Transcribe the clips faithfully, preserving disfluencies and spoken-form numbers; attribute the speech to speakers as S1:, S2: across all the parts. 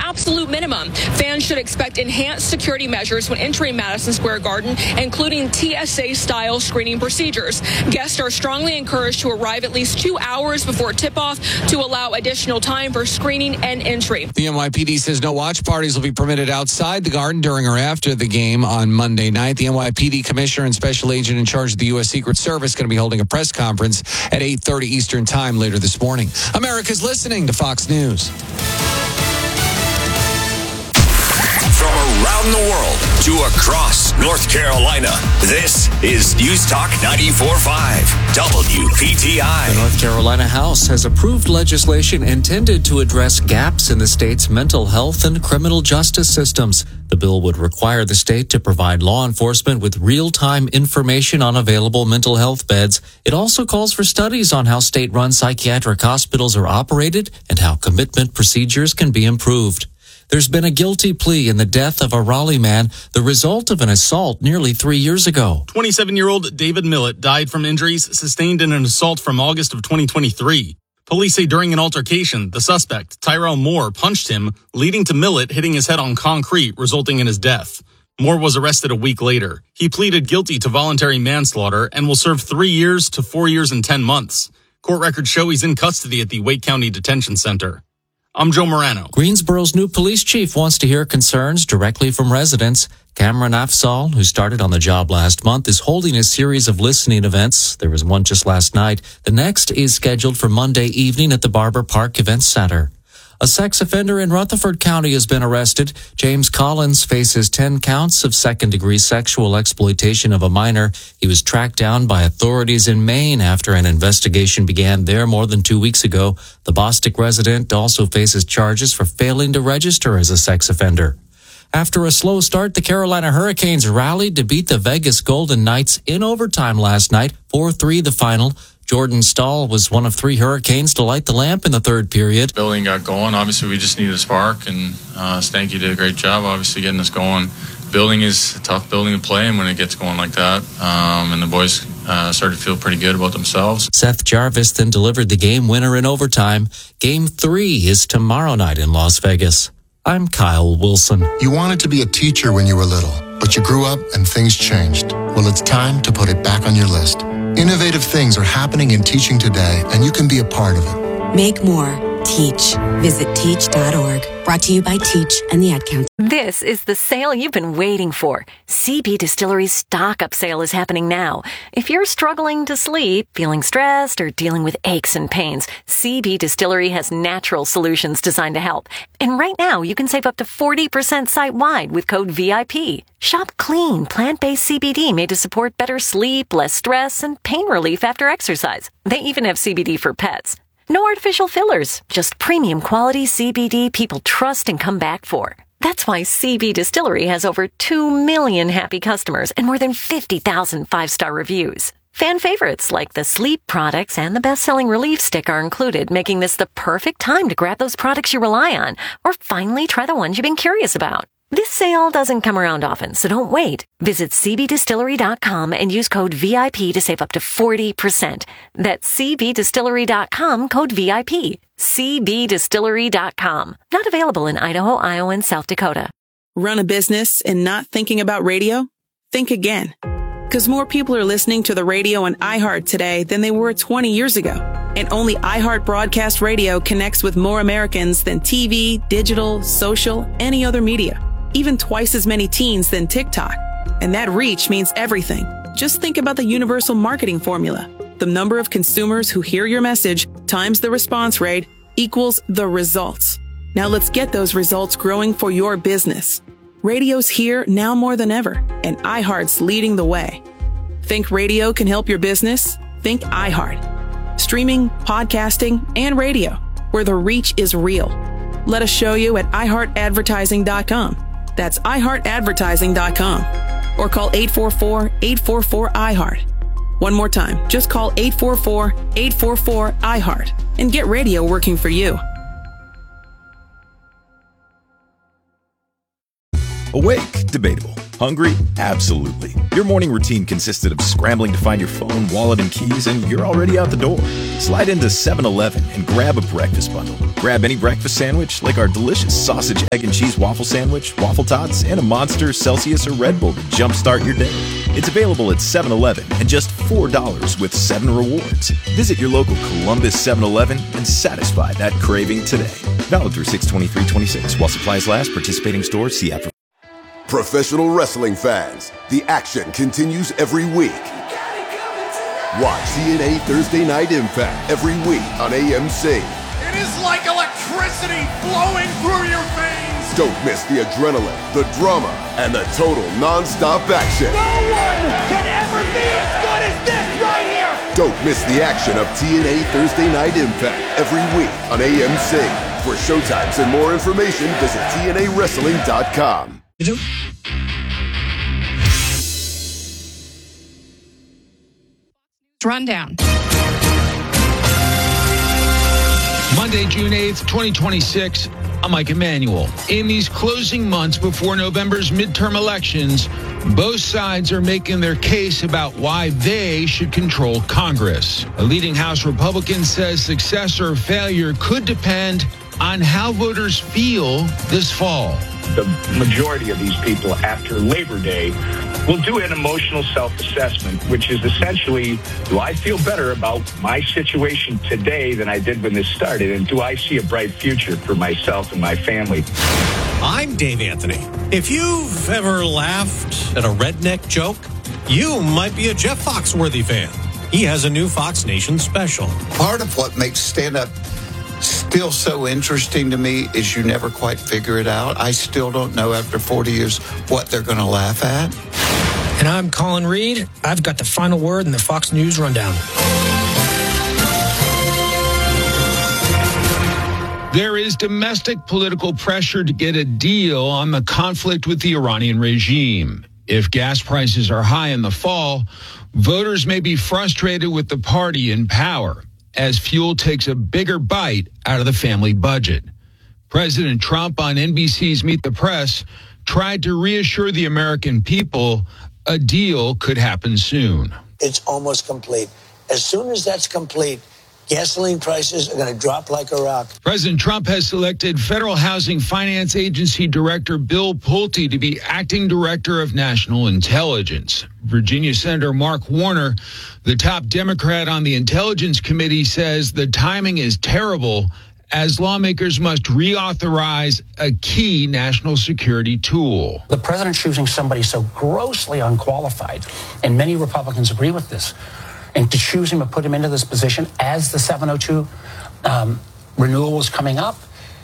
S1: absolute minimum. Fans should expect enhanced security measures when entering Madison Square Garden, including T S A-style screening procedures. Guests are strongly encouraged to arrive at least two hours before tip-off to allow additional time for screening and entry.
S2: The N Y P D says no watch parties will be permitted outside the Garden during or after the game on Monday night. The N Y P D commissioner and special agent in charge of the U S Secret Service is going to be holding a press conference at eight thirty Eastern Time later this morning. America's listening to Fox News.
S3: From around the world to across North Carolina, this is News Talk ninety-four point five W P T I.
S4: The North Carolina House has approved legislation intended to address gaps in the state's mental health and criminal justice systems. The bill would require the state to provide law enforcement with real-time information on available mental health beds. It also calls for studies on how state-run psychiatric hospitals are operated and how commitment procedures can be improved. There's been a guilty plea in the death of a Raleigh man, the result of an assault nearly three years ago.
S5: twenty-seven-year-old David Millett died from injuries sustained in an assault from August of twenty twenty-three. Police say during an altercation, the suspect, Tyrell Moore, punched him, leading to Millett hitting his head on concrete, resulting in his death. Moore was arrested a week later. He pleaded guilty to voluntary manslaughter and will serve three years to four years and ten months. Court records show he's in custody at the Wake County Detention Center. I'm Joe Morano.
S4: Greensboro's new police chief wants to hear concerns directly from residents. Cameron Afzal, who started on the job last month, is holding a series of listening events. There was one just last night. The next is scheduled for Monday evening at the Barber Park Event Center. A sex offender in Rutherford County has been arrested. James Collins faces ten counts of second-degree sexual exploitation of a minor. He was tracked down by authorities in Maine after an investigation began there more than two weeks ago. The Bostic resident also faces charges for failing to register as a sex offender. After a slow start, the Carolina Hurricanes rallied to beat the Vegas Golden Knights in overtime last night, four three the final. Jordan Stahl was one of three Hurricanes to light the lamp in the third period.
S6: Building got going. Obviously, we just needed a spark, and uh, Stanky did a great job, obviously, getting us going. Building is a tough building to play in when it gets going like that, um, and the boys uh, started to feel pretty good about themselves.
S4: Seth Jarvis then delivered the game winner in overtime. Game three is tomorrow night in Las Vegas. I'm Kyle Wilson.
S7: You wanted to be a teacher when you were little, but you grew up and things changed. Well, it's time to put it back on your list. Innovative things are happening in teaching today, and you can be a part of it.
S8: Make more. Teach. Visit teach dot org. Brought to you by Teach and the Ad Council.
S9: This is the sale you've been waiting for. C B Distillery's stock-up sale is happening now. If you're struggling to sleep, feeling stressed, or dealing with aches and pains, C B Distillery has natural solutions designed to help. And right now, you can save up to forty percent site-wide with code V I P. Shop clean, plant-based C B D made to support better sleep, less stress, and pain relief after exercise. They even have C B D for pets. No artificial fillers, just premium quality C B D people trust and come back for. That's why C B Distillery has over two million happy customers and more than fifty thousand five-star reviews. Fan favorites like the sleep products and the best-selling Relief Stick are included, making this the perfect time to grab those products you rely on or finally try the ones you've been curious about. This sale doesn't come around often, so don't wait. Visit c b distillery dot com and use code V I P to save up to forty percent. That's c b distillery dot com, code V I P. c b distillery dot com. Not available in Idaho, Iowa, and South Dakota.
S10: Run a business and not thinking about radio? Think again. Because more people are listening to the radio on iHeart today than they were twenty years ago. And only iHeart Broadcast Radio connects with more Americans than T V, digital, social, any other media. Even twice as many teens than TikTok. And that reach means everything. Just think about the universal marketing formula. The number of consumers who hear your message times the response rate equals the results. Now let's get those results growing for your business. Radio's here now more than ever, and iHeart's leading the way. Think radio can help your business? Think iHeart. Streaming, podcasting, and radio, where the reach is real. Let us show you at i heart advertising dot com. That's i heart advertising dot com. Or call eight four four, eight four four, I heart. One more time, just call eight four four, eight four four, I heart and get radio working for you.
S11: Awake, debatable. Hungry? Absolutely. Your morning routine consisted of scrambling to find your phone, wallet, and keys, and you're already out the door. Slide into seven eleven and grab a breakfast bundle. Grab any breakfast sandwich, like our delicious sausage, egg, and cheese waffle sandwich, waffle tots, and a Monster, Celsius, or Red Bull to jumpstart your day. It's available at seven eleven and just four dollars with seven rewards. Visit your local Columbus seven eleven and satisfy that craving today. Valid through six twenty-three twenty-six. While supplies last, participating stores, see app.
S12: Professional wrestling fans, the action continues every week. Watch T N A Thursday Night Impact every week on A M C.
S13: It is like electricity flowing through your veins.
S12: Don't miss the adrenaline, the drama, and the total non-stop action.
S13: No one can ever be as good as this right here.
S12: Don't miss the action of T N A Thursday Night Impact every week on A M C. For showtimes and more information, visit T N A wrestling dot com.
S14: Rundown.
S15: Monday, June eighth, twenty twenty-six. I'm Mike Emanuel. In these closing months before November's midterm elections, both sides are making their case about why they should control Congress. A leading House Republican says success or failure could depend on how voters feel this fall.
S16: The majority of these people after Labor Day will do an emotional self-assessment, which is essentially, do I feel better about my situation today than I did when this started? And do I see a bright future for myself and my family?
S17: I'm Dave Anthony. If you've ever laughed at a redneck joke, you might be a Jeff Foxworthy fan. He has a new Fox Nation special.
S18: Part of what makes stand-up still so interesting to me is you never quite figure it out. I still don't know after forty years what they're going to laugh at.
S19: And I'm Colin Reed. I've got the final word in the Fox News Rundown.
S15: There is domestic political pressure to get a deal on the conflict with the Iranian regime. If gas prices are high in the fall, voters may be frustrated with the party in power as fuel takes a bigger bite out of the family budget. President Trump on N B C's Meet the Press tried to reassure the American people a deal could happen soon.
S20: It's almost complete. As soon as that's complete, gasoline prices are going to drop like a rock.
S15: President Trump has selected Federal Housing Finance Agency Director Bill Pulte to be acting director of national intelligence. Virginia Senator Mark Warner, the top Democrat on the Intelligence Committee, says the timing is terrible as lawmakers must reauthorize a key national security tool.
S21: The president choosing somebody so grossly unqualified, and many Republicans agree with this, and to choose him and put him into this position as the seven oh two um, renewal was coming up,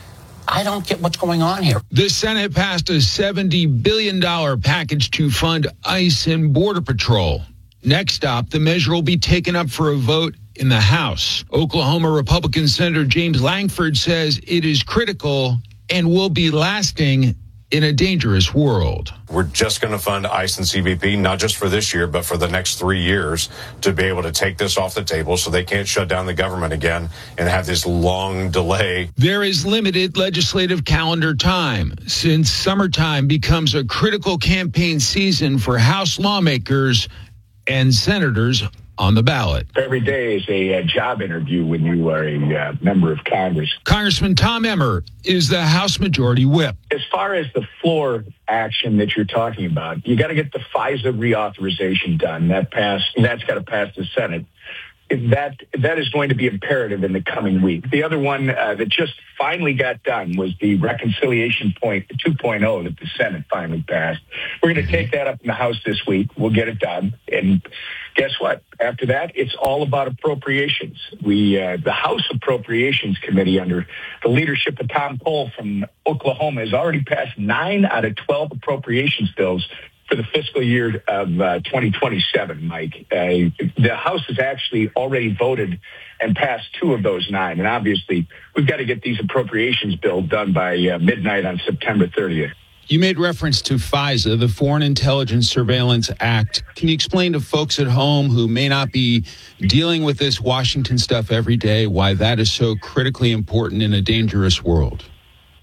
S21: I don't get what's going on here.
S15: The Senate passed a seventy billion dollars package to fund ICE and Border Patrol. Next stop, the measure will be taken up for a vote in the House. Oklahoma Republican Senator James Langford says it is critical and will be lasting in a dangerous world.
S22: We're just going to fund ICE and C B P, not just for this year, but for the next three years to be able to take this off the table so they can't shut down the government again and have this long delay.
S15: There is limited legislative calendar time since summertime becomes a critical campaign season for House lawmakers and senators on the ballot.
S16: Every day is a, a job interview when you are a uh, member of Congress.
S15: Congressman Tom Emmer is the House Majority Whip.
S16: As far as the floor action that you're talking about, you got to get the FISA reauthorization done. That passed. That's got to pass the Senate. That that is going to be imperative in the coming week. The other one uh, that just finally got done was the reconciliation point two point oh that the Senate finally passed. We're going to take that up in the House this week. We'll get it done. And guess what? After that, it's all about appropriations. We uh, the House Appropriations Committee, under the leadership of Tom Cole from Oklahoma, has already passed nine out of twelve appropriations bills for the fiscal year of uh, twenty twenty-seven, Mike. Uh, the House has actually already voted and passed two of those nine. And obviously, we've got to get these appropriations bills done by uh, midnight on September thirtieth.
S15: You made reference to FISA, the Foreign Intelligence Surveillance Act. Can you explain to folks at home who may not be dealing with this Washington stuff every day why that is so critically important in a dangerous world?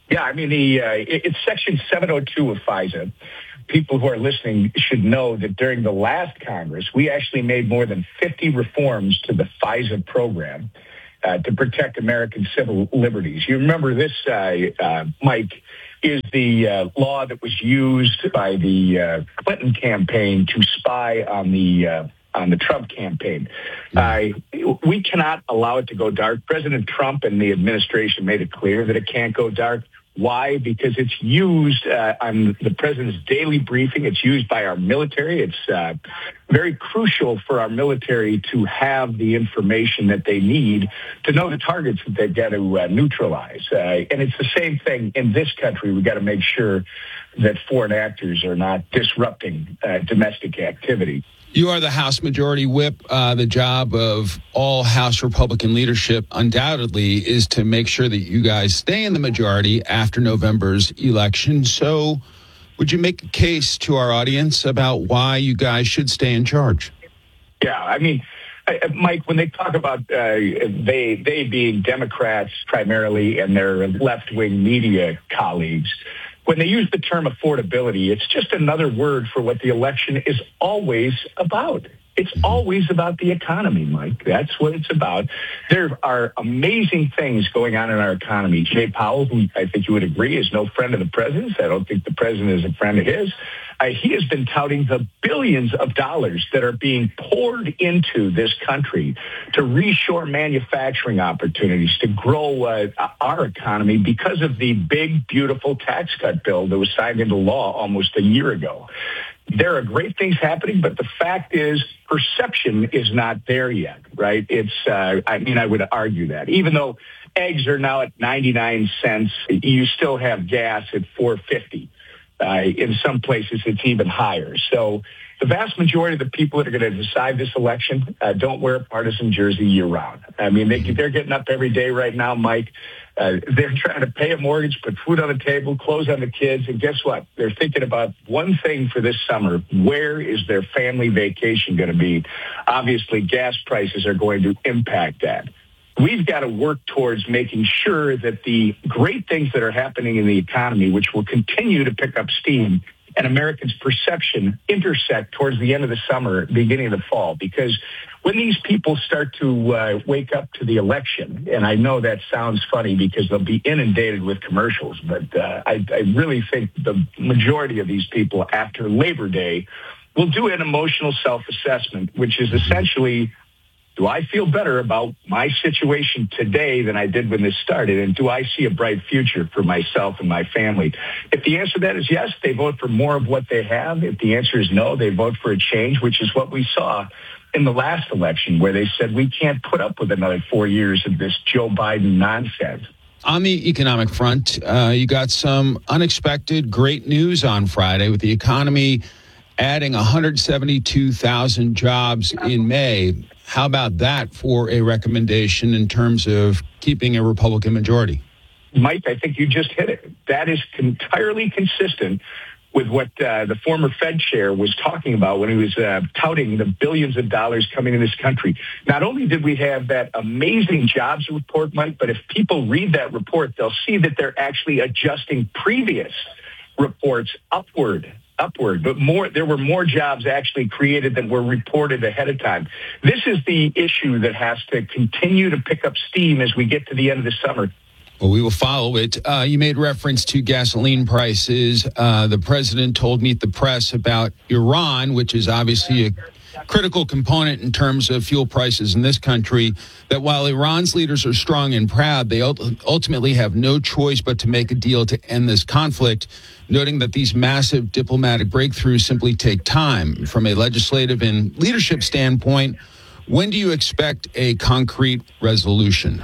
S16: Yeah, I mean, the uh, it, it's Section seven oh two of FISA. People who are listening should know that during the last Congress, we actually made more than fifty reforms to the FISA program uh, to protect American civil liberties. You remember this, uh, uh, Mike, is the uh, law that was used by the uh, Clinton campaign to spy on the uh, on the Trump campaign. Uh, we cannot allow it to go dark. President Trump and the administration made it clear that it can't go dark. Why? Because it's used uh, on the president's daily briefing. It's used by our military. It's uh, very crucial for our military to have the information that they need to know the targets that they've got to uh, neutralize. Uh, and it's the same thing in this country. We've got to make sure that foreign actors are not disrupting uh, domestic activity.
S15: You are the House Majority Whip. Uh, the job of all House Republican leadership undoubtedly is to make sure that you guys stay in the majority after November's election. So would you make a case to our audience about why you guys should stay in charge?
S16: Yeah, I mean, Mike, when they talk about uh, they they being Democrats primarily and their left-wing media colleagues, when they use the term affordability, it's just another word for what the election is always about. It's always about the economy, Mike. That's what it's about. There are amazing things going on in our economy. Jay Powell, who I think you would agree is no friend of the president's. I don't think the president is a friend of his. Uh, he has been touting the billions of dollars that are being poured into this country to reshore manufacturing opportunities, to grow uh, our economy because of the big, beautiful tax cut bill that was signed into law almost a year ago. There are great things happening, but the fact is perception is not there yet, right? It's, uh, I mean, I would argue that. Even though eggs are now at ninety-nine cents, you still have gas at four fifty. Uh, in some places, it's even higher. So the vast majority of the people that are going to decide this election uh, don't wear a partisan jersey year-round. I mean, they, they're getting up every day right now, Mike. Uh, they're trying to pay a mortgage, put food on the table, clothes on the kids, and guess what? They're thinking about one thing for this summer. Where is their family vacation going to be? Obviously, gas prices are going to impact that. We've got to work towards making sure that the great things that are happening in the economy, which will continue to pick up steam, and Americans' perception intersect towards the end of the summer, beginning of the fall. Because when these people start to uh, wake up to the election, and I know that sounds funny because they'll be inundated with commercials, but uh, I, I really think the majority of these people after Labor Day will do an emotional self-assessment, which is essentially, do I feel better about my situation today than I did when this started? And do I see a bright future for myself and my family? If the answer to that is yes, they vote for more of what they have. If the answer is no, they vote for a change, which is what we saw in the last election, where they said we can't put up with another four years of this Joe Biden nonsense.
S15: On the economic front, uh, you got some unexpected great news on Friday with the economy adding one hundred seventy-two thousand jobs in May. How about that for a recommendation in terms of keeping a Republican majority?
S16: Mike, I think you just hit it. That is entirely consistent with what uh, the former Fed chair was talking about when he was uh, touting the billions of dollars coming in this country. Not only did we have that amazing jobs report, Mike, but if people read that report, they'll see that they're actually adjusting previous reports upward. upward, but more, there were more jobs actually created than were reported ahead of time. This is the issue that has to continue to pick up steam as we get to the end of the summer.
S15: Well, we will follow it. Uh, you made reference to gasoline prices. Uh, the president told Meet the Press about Iran, which is obviously a critical component in terms of fuel prices in this country, that while Iran's leaders are strong and proud, they ultimately have no choice but to make a deal to end this conflict, noting that these massive diplomatic breakthroughs simply take time. From a legislative and leadership standpoint, when do you expect a concrete resolution?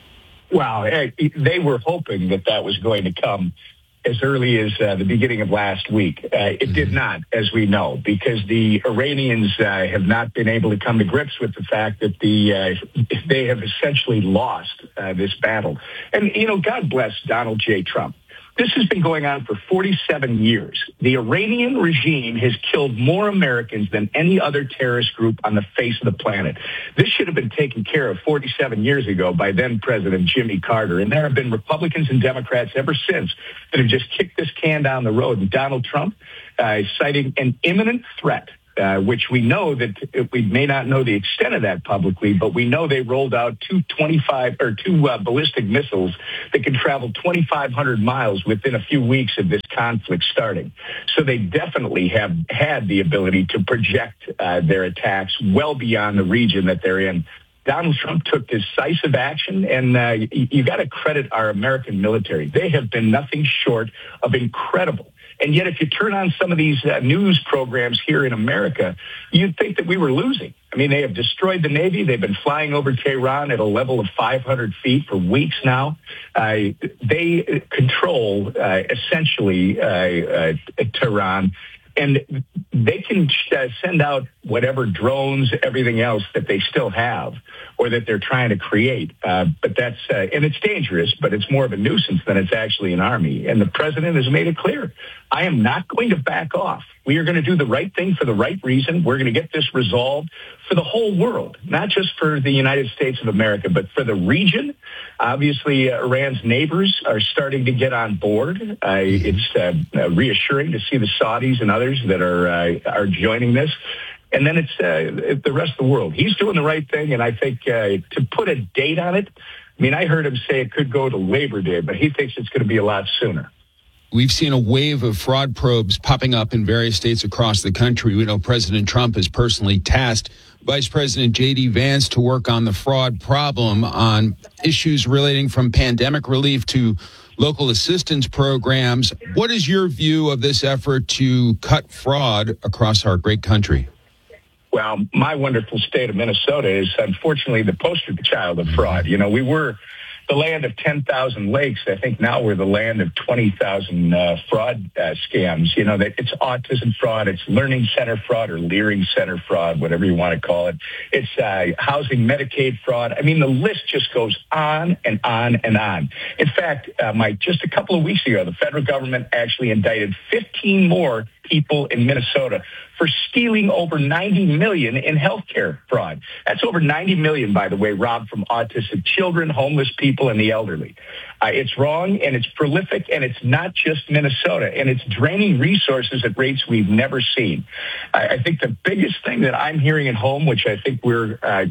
S16: Well, they were hoping that that was going to come as early as uh, the beginning of last week. Uh, it mm-hmm. did not, as we know, because the Iranians uh, have not been able to come to grips with the fact that the uh, they have essentially lost uh, this battle. And, you know, God bless Donald J. Trump. This has been going on for forty-seven years. The Iranian regime has killed more Americans than any other terrorist group on the face of the planet. This should have been taken care of forty-seven years ago by then President Jimmy Carter. And there have been Republicans and Democrats ever since that have just kicked this can down the road. And Donald Trump, uh, citing an imminent threat, Uh, which we know that we may not know the extent of that publicly, but we know they rolled out two twenty-five or two uh, ballistic missiles that can travel twenty-five hundred miles within a few weeks of this conflict starting. So they definitely have had the ability to project uh, their attacks well beyond the region that they're in. Donald Trump took decisive action, and uh, you, you got to credit our American military. They have been nothing short of incredible. And yet, if you turn on some of these uh, news programs here in America, you'd think that we were losing. I mean, they have destroyed the Navy. They've been flying over Tehran at a level of five hundred feet for weeks now. Uh, they control, uh, essentially, uh, uh, Tehran. And they can uh, send out whatever drones, everything else that they still have or that they're trying to create. Uh, but that's, uh, and it's dangerous, but it's more of a nuisance than it's actually an army. And the president has made it clear, I am not going to back off. We are going to do the right thing for the right reason. We're going to get this resolved for the whole world, not just for the United States of America, but for the region. Obviously, uh, Iran's neighbors are starting to get on board. Uh, it's uh, uh, reassuring to see the Saudis and others that are uh, are joining this. And then it's uh, the rest of the world. He's doing the right thing, and I think uh, to put a date on it, I mean, I heard him say it could go to Labor Day, but he thinks it's going to be a lot sooner.
S15: We've seen a wave of fraud probes popping up in various states across the country. We know President Trump has personally tasked Vice President J D Vance to work on the fraud problem on issues relating from pandemic relief to local assistance programs. What is your view of this effort to cut fraud across our great country?
S16: Well, my wonderful state of Minnesota is unfortunately the poster child of fraud. You know, we were the land of ten thousand lakes. I think now we're the land of twenty thousand uh, fraud uh, scams. You know, that it's autism fraud, it's learning center fraud or Leering Center fraud, whatever you want to call it. It's uh, housing Medicaid fraud. I mean, the list just goes on and on and on. In fact, uh, Mike, just a couple of weeks ago, the federal government actually indicted fifteen more people in Minnesota for stealing over ninety million in healthcare fraud. That's over ninety million, by the way, robbed from autistic children, homeless people, and the elderly. Uh, it's wrong, and it's prolific, and it's not just Minnesota, and it's draining resources at rates we've never seen. I, I think the biggest thing that I'm hearing at home, which I think we're uh,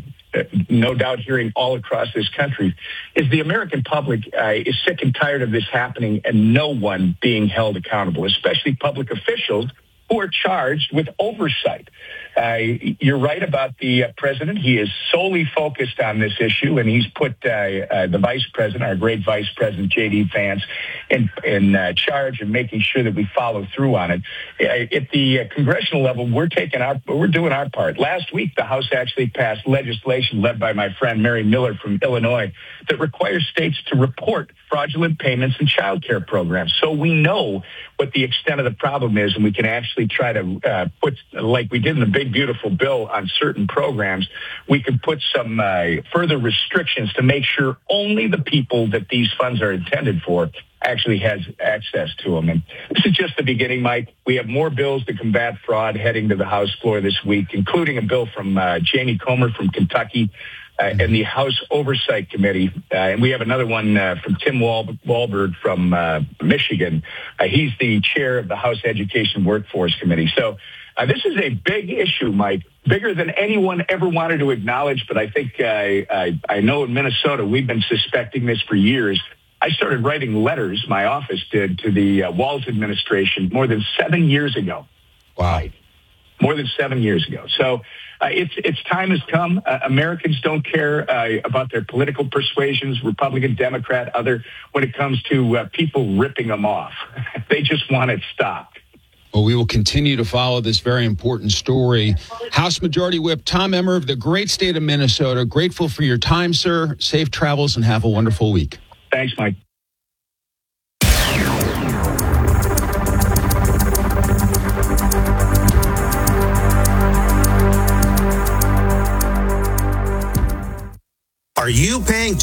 S16: no doubt hearing all across this country, is the American public uh, is sick and tired of this happening and no one being held accountable, especially public officials who are charged with oversight. Uh, you're right about the uh, president. He is solely focused on this issue, and he's put uh, uh, the vice president, our great vice president, J D Vance, in, in uh, charge of making sure that we follow through on it. Uh, at the uh, congressional level, we're taking our, we're doing our part. Last week, the House actually passed legislation led by my friend Mary Miller from Illinois that requires states to report fraudulent payments and child care programs. So we know what the extent of the problem is, and we can actually try to uh, put, like we did in the big, beautiful bill on certain programs, we can put some uh, further restrictions to make sure only the people that these funds are intended for actually has access to them. And this is just the beginning, Mike. We have more bills to combat fraud heading to the House floor this week, including a bill from uh, Jamie Comer from Kentucky, Uh, and the House Oversight Committee. Uh, and we have another one uh, from Tim Wal- Walberg from uh, Michigan. Uh, he's the chair of the House Education Workforce Committee. So uh, this is a big issue, Mike, bigger than anyone ever wanted to acknowledge. But I think uh, I, I know in Minnesota, we've been suspecting this for years. I started writing letters, my office did, to the uh, Walz administration more than seven years ago.
S15: Wow.
S16: Right? More than seven years ago. So uh, it's its time has come. Uh, Americans don't care uh, about their political persuasions, Republican, Democrat, other, when it comes to uh, people ripping them off. They just want it stopped.
S15: Well, we will continue to follow this very important story. House Majority Whip Tom Emmer of the great state of Minnesota, grateful for your time, sir. Safe travels and have a wonderful week.
S16: Thanks, Mike.
S1: Are you paying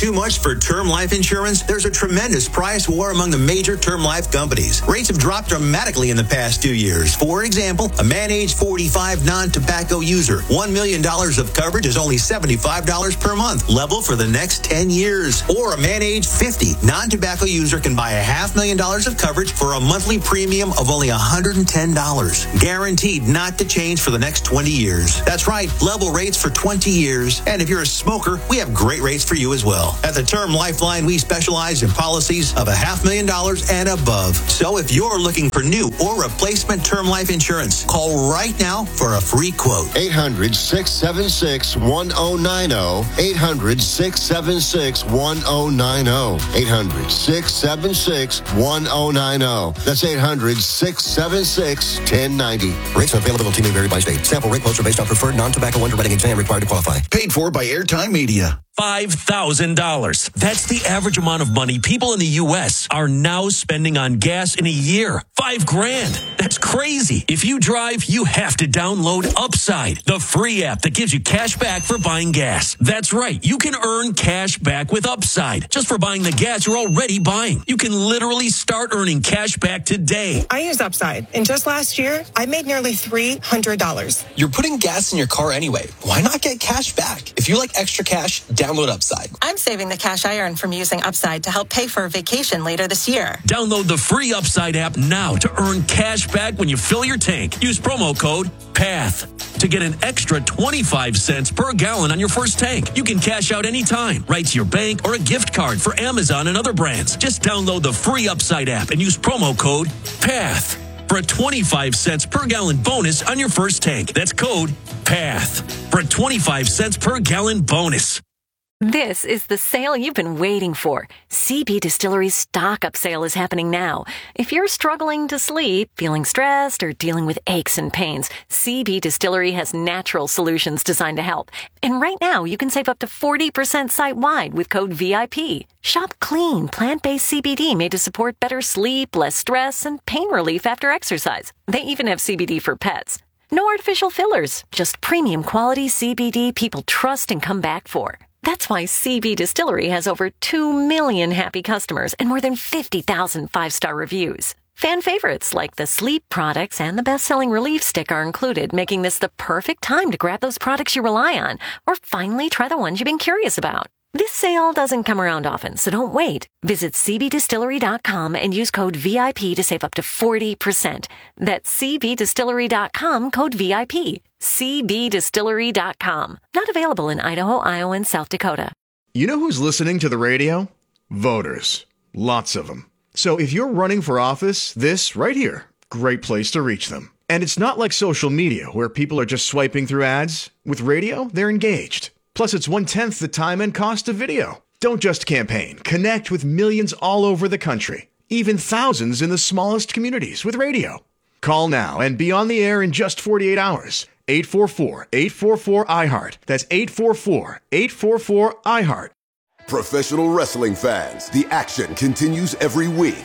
S1: too much for term life insurance? There's a tremendous price war among the major term life companies. Rates have dropped dramatically in the past two years. For example, a man age forty-five non-tobacco user, one million dollars of coverage is only seventy-five dollars per month, level for the next ten years. Or a man age fifty non-tobacco user can buy a half million dollars of coverage for a monthly premium of only one hundred ten dollars. Guaranteed not to change for the next twenty years. That's right, level rates for twenty years. And if you're a smoker, we have great rates for you as well. At the Term Lifeline, we specialize in policies of a half million dollars and above. So if you're looking for new or replacement term life insurance, call right now for a free quote.
S7: eight hundred, six seven six, one zero nine zero. eight hundred, six seven six, one zero nine zero. eight hundred, six seven six, one zero nine zero. That's eight hundred, six seven six, one zero nine zero.
S14: Rates and availability may vary by state. Sample rate quotes are based on preferred non-tobacco underwriting exam required to qualify.
S23: Paid for by Airtime Media.
S24: five thousand dollars. That's the average amount of money people in the U S are now spending on gas in a year. Five grand. That's crazy. If you drive, you have to download Upside, the free app that gives you cash back for buying gas. That's right. You can earn cash back with Upside just for buying the gas you're already buying. You can literally start earning cash back today.
S25: I use Upside, and just last year, I made nearly three hundred dollars.
S26: You're putting gas in your car anyway. Why not get cash back? If you like extra cash, download Upside.
S25: I'm saving the cash I earn from using Upside to help pay for a vacation later this year.
S24: Download the free Upside app now to earn cash back when you fill your tank. Use promo code PATH to get an extra twenty-five cents per gallon on your first tank. You can cash out anytime, right to your bank or a gift card for Amazon and other brands. Just download the free Upside app and use promo code PATH for a twenty-five cents per gallon bonus on your first tank. That's code PATH for a twenty-five cents per gallon bonus.
S9: This is the sale you've been waiting for. C B Distillery's stock-up sale is happening now. If you're struggling to sleep, feeling stressed, or dealing with aches and pains, C B Distillery has natural solutions designed to help. And right now, you can save up to forty percent site-wide with code V I P. Shop clean, plant-based C B D made to support better sleep, less stress, and pain relief after exercise. They even have C B D for pets. No artificial fillers, just premium quality C B D people trust and come back for. That's why C B Distillery has over two million happy customers and more than fifty thousand five-star reviews. Fan favorites like the sleep products and the best-selling relief stick are included, making this the perfect time to grab those products you rely on or finally try the ones you've been curious about. This sale doesn't come around often, so don't wait. Visit C B distillery dot com and use code V I P to save up to forty percent. That's C B distillery dot com, code V I P. C B distillery dot com. Not available in Idaho, Iowa, and South Dakota.
S27: You know who's listening to the radio? Voters. Lots of them. So if you're running for office, this right here, great place to reach them. And it's not like social media where people are just swiping through ads. With radio, they're engaged. Plus, it's one-tenth the time and cost of video. Don't just campaign. Connect with millions all over the country, even thousands in the smallest communities with radio. Call now and be on the air in just forty-eight hours. eight four four, eight four four, I heart. That's eight four four, eight four four, I heart.
S12: Professional wrestling fans, the action continues every week.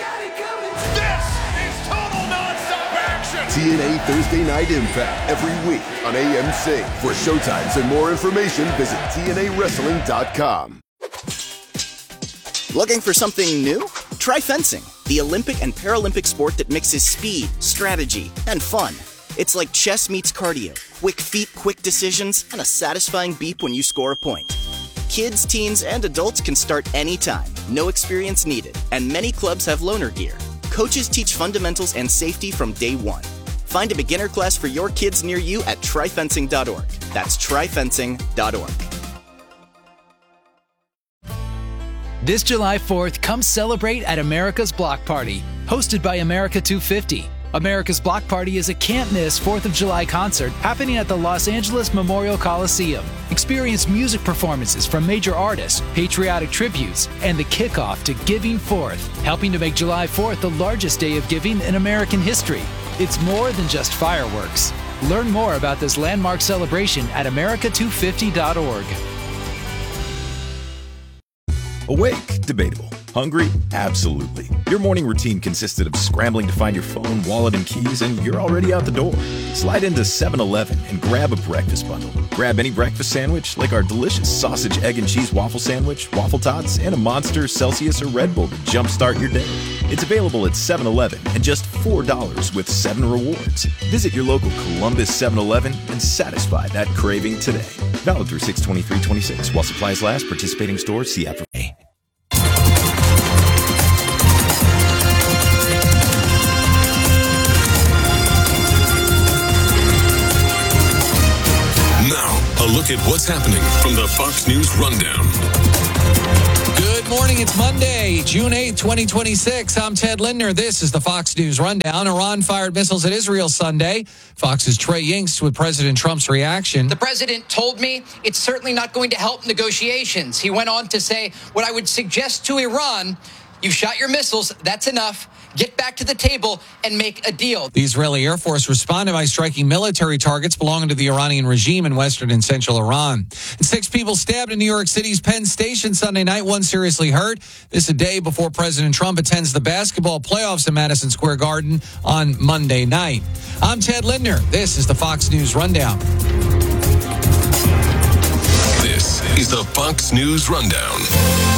S12: T N A Thursday Night Impact every week on A M C. For showtimes and more information, visit T N A wrestling dot com.
S28: Looking for something new? Try fencing, the Olympic and Paralympic sport that mixes speed, strategy, and fun. It's like chess meets cardio, quick feet, quick decisions, and a satisfying beep when you score a point. Kids, teens, and adults can start anytime, no experience needed, and many clubs have loaner gear. Coaches teach fundamentals and safety from day one. Find a beginner class for your kids near you at try fencing dot org. That's try fencing dot org.
S29: This July fourth, come celebrate at America's Block Party, hosted by America two fifty. America's Block Party is a can't-miss fourth of July concert happening at the Los Angeles Memorial Coliseum. Experience music performances from major artists, patriotic tributes, and the kickoff to Giving Fourth, helping to make July fourth the largest day of giving in American history. It's more than just fireworks. Learn more about this landmark celebration at America two fifty dot org.
S11: Awake, debatable. Hungry? Absolutely. Your morning routine consisted of scrambling to find your phone, wallet, and keys, and you're already out the door. Slide into seven eleven and grab a breakfast bundle. Grab any breakfast sandwich, like our delicious sausage, egg, and cheese waffle sandwich, waffle tots, and a Monster, Celsius, or Red Bull to jumpstart your day. It's available at seven eleven and just four dollars with seven rewards. Visit your local Columbus seven eleven and satisfy that craving today. Valid through six twenty-three twenty-six. While supplies last, participating stores, see app for May.
S2: A look at what's happening from the Fox News Rundown.
S3: Good morning. It's Monday, June eighth, twenty twenty-six. I'm Ted Lindner. This is the Fox News Rundown. Iran fired missiles at Israel Sunday. Fox's Trey Yingst with President Trump's reaction.
S4: The president told me it's certainly not going to help negotiations. He went on to say, what I would suggest to Iran, you shot your missiles, that's enough. Get back to the table and make a deal.
S3: The Israeli Air Force responded by striking military targets belonging to the Iranian regime in western and central Iran. And six people stabbed in New York City's Penn Station Sunday night, one seriously hurt. This a day before President Trump attends the basketball playoffs in Madison Square Garden on Monday night. I'm Ted Lindner. This is the Fox News Rundown.
S2: This is the Fox News Rundown.